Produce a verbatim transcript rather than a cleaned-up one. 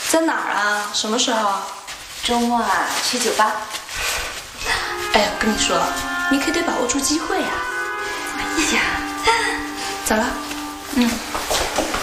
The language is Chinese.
在哪儿啊？什么时候？ 周末啊，去酒吧。 哎呀，我跟你说，你可得把握住机会啊！ 哎呀， 走了。 嗯。